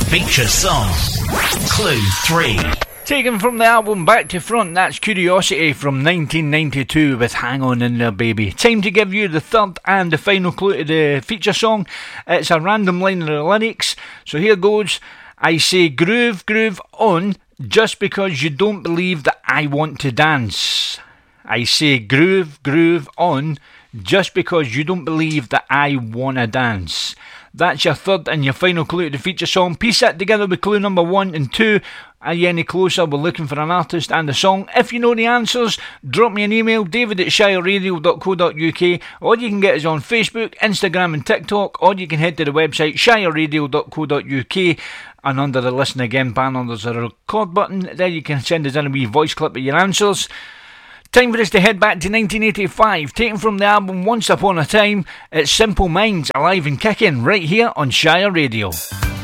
Feature song. Clue 3. Taken from the album Back to Front, that's Curiosity from 1992 with Hang On In There Baby. Time to give you the third and the final clue to the feature song. It's a random line of the lyrics, so here goes. I say groove, groove on, just because you don't believe that I want to dance. I say groove, groove on, just because you don't believe that I wanna dance. That's your third and your final clue to the feature song. Piece that together with clue number 1 and 2. Are you any closer? We're looking for an artist and a song. If you know the answers, drop me an email, david@shireradio.co.uk, or you can get us on Facebook, Instagram and TikTok, or you can head to the website shireradio.co.uk, and under the Listen Again banner there's a record button. There you can send us in a wee voice clip of your answers. Time for us to head back to 1985, taken from the album Once Upon a Time. It's Simple Minds, alive and kicking, right here on Shire Radio.